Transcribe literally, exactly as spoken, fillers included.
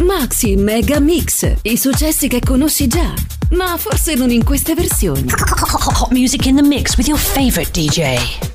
Maxi Mega Mix, i successi che conosci già, ma forse non in queste versioni. Hot music in the mix with your favorite D J.